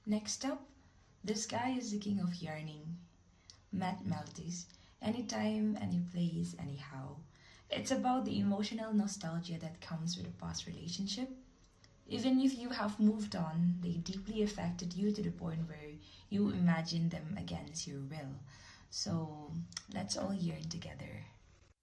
Next up, this guy is the king of yarning, Matt Maltese. Anytime, any place, anyhow. It's about the emotional nostalgia that comes with a past relationship. Even if you have moved on, they deeply affected you to the point where you imagine them against your will. So let's all yearn together.